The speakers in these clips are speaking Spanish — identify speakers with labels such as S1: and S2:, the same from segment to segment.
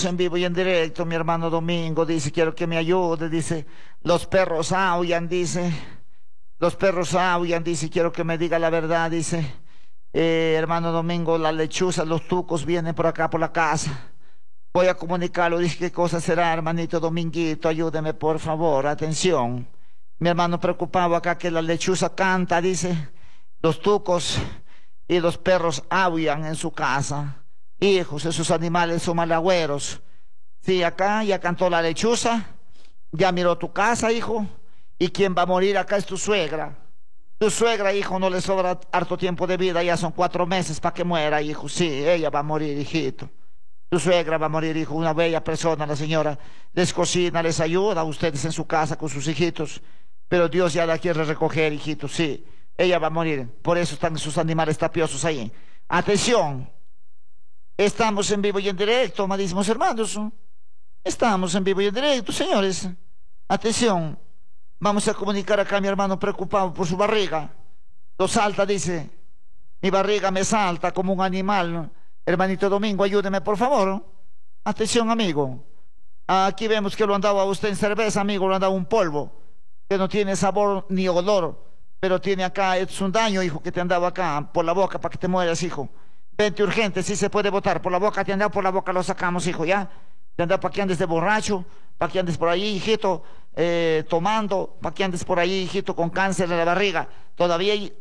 S1: En vivo y en directo, mi hermano Domingo dice, quiero que me ayude, dice, los perros aullan, dice, los perros aullan, dice, quiero que me diga la verdad, dice, hermano Domingo, las lechuzas, los tucos vienen por acá, por la casa, voy a comunicarlo, dice, ¿qué cosa será, hermanito Dominguito? Ayúdeme, por favor, atención, mi hermano preocupado acá que la lechuza canta, dice, los tucos y los perros aullan en su casa. Hijos, esos animales son malagüeros. Sí, acá ya cantó la lechuza, ya miró tu casa, hijo, y quien va a morir acá es tu suegra. Tu suegra, hijo, no le sobra harto tiempo de vida, ya son 4 meses para que muera, hijo. Sí, ella va a morir, hijito. Tu suegra va a morir, hijo, una bella persona, la señora. Les cocina, les ayuda a ustedes en su casa con sus hijitos, pero Dios ya la quiere recoger, hijito, sí. Ella va a morir, por eso están sus animales tapiosos ahí. Atención. Estamos en vivo y en directo, amadísimos hermanos. Estamos en vivo y en directo, señores. Atención. Vamos a comunicar acá a mi hermano preocupado por su barriga. Lo salta, dice. Mi barriga me salta como un animal. Hermanito Domingo, ayúdeme, por favor. Atención, amigo. Aquí vemos que lo han dado a usted en cerveza, amigo. Lo han dado un polvo que no tiene sabor ni olor. Pero tiene acá, es un daño, hijo, que te han dado acá por la boca para que te mueras, hijo. Vente urgente, si se puede botar por la boca, te han dado por la boca, lo sacamos, hijo, ya. Te han dado para que andes de borracho, para que andes por ahí, hijito, tomando, para que andes por ahí, hijito, con cáncer de la barriga. Todavía hay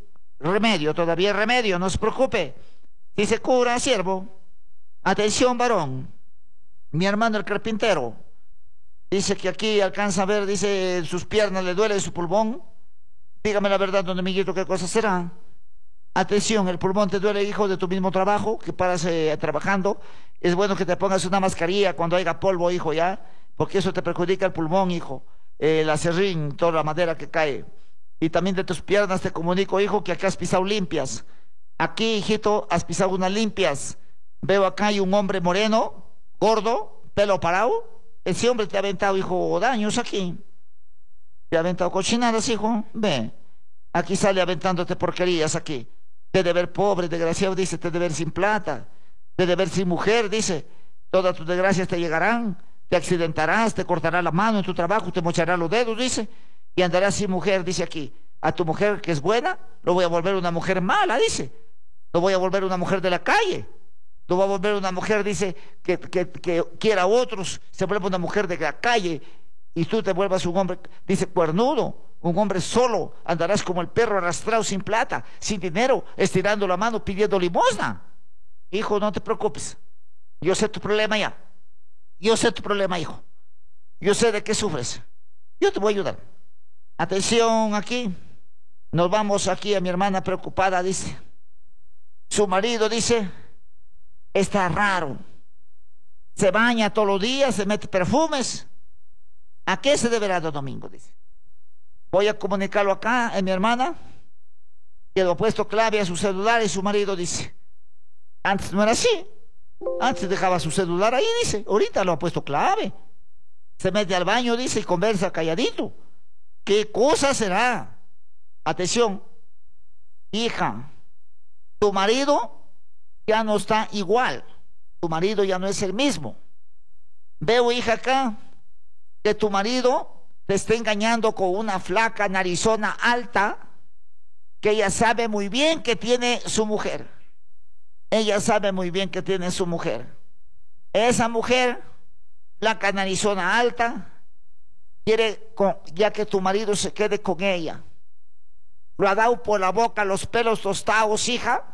S1: remedio, no se preocupe. Si se cura, siervo. Atención, varón. Mi hermano el carpintero dice que aquí alcanza a ver, dice, sus piernas le duele su pulmón. Dígame la verdad, don Amiguito, ¿qué cosa será? Atención, el pulmón te duele, hijo, de tu mismo trabajo, que paras trabajando. Es bueno que te pongas una mascarilla cuando haya polvo, hijo, ya, porque eso te perjudica el pulmón, hijo, el acerrín, toda la madera que cae. Y también de tus piernas te comunico, hijo, que acá has pisado limpias. Aquí, hijito, has pisado unas limpias. Veo acá hay un hombre moreno, gordo, pelo parado. Ese hombre te ha aventado, hijo, daños aquí. Te ha aventado cochinadas, hijo. Ve, aquí sale aventándote porquerías aquí. Te de ver pobre, desgraciado, dice, te de ver sin plata, te de ver sin mujer, dice, todas tus desgracias te llegarán, te accidentarás, te cortará la mano en tu trabajo, te mochará los dedos, dice, y andarás sin mujer, dice aquí. A tu mujer que es buena, lo voy a volver una mujer mala, dice, lo voy a volver una mujer de la calle, lo voy a volver una mujer, dice, que quiera a otros, se vuelve una mujer de la calle, y tú te vuelvas un hombre, dice, cuernudo. Un hombre solo, andarás como el perro arrastrado sin plata, sin dinero, estirando la mano pidiendo limosna. Hijo, no te preocupes. Yo sé tu problema ya. Yo sé tu problema, hijo. Yo sé de qué sufres. Yo te voy a ayudar. Atención aquí. Nos vamos aquí a mi hermana preocupada, dice. Su marido, dice, está raro. Se baña todos los días, se mete perfumes. ¿A qué se deberá, don Domingo? Dice. Voy a comunicarlo acá a mi hermana, que lo ha puesto clave a su celular y su marido dice, antes no era así, antes dejaba su celular ahí, dice, ahorita lo ha puesto clave, se mete al baño, dice, y conversa calladito. ¿Qué cosa será? Atención, hija, tu marido ya no está igual, tu marido ya no es el mismo. Veo, hija, acá, que tu marido te está engañando con una flaca narizona alta que ella sabe muy bien que tiene su mujer. Ella sabe muy bien que tiene su mujer. Esa mujer, flaca narizona alta, quiere ya que tu marido se quede con ella. Lo ha dado por la boca los pelos tostados, hija.